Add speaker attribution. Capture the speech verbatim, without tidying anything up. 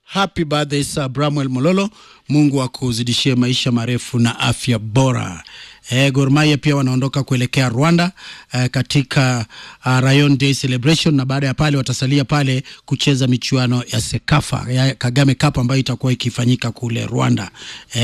Speaker 1: Happy birthday Sir Bramwell Mololo. Mungu akuzidishie maisha marefu na afya bora. E, Gor Mahia pia wanaondoka kuelekea Rwanda e, katika uh, Rayon Day Celebration, na baada ya pale watasalia pale kucheza michuano ya Sekafa ya Kagame Cup ambayo itakuwa ikifanyika kule Rwanda. E,